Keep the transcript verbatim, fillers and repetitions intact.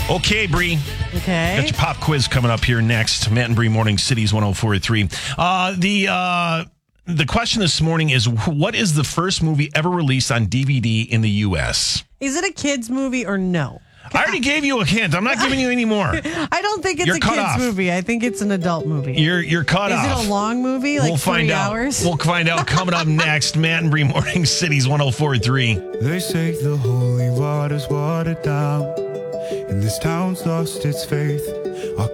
Okay, Bree. Okay. Got your pop quiz coming up here next. Matt and Bree Morning Cities one oh four point three. Uh, the uh, the question this morning is, what is the first movie ever released on D V D in the U S? Is it a kid's movie or no? I already gave you a hint. I'm not giving you any more. I don't think it's You're a cut kid's off. movie. I think it's an adult movie. You're you're cut is off. it a long movie? Like we'll find three out. hours? We'll find out coming up next. Matt and Bree Morning Cities one oh four point three. They say the holy water's watered down, and this town's lost its faith. Our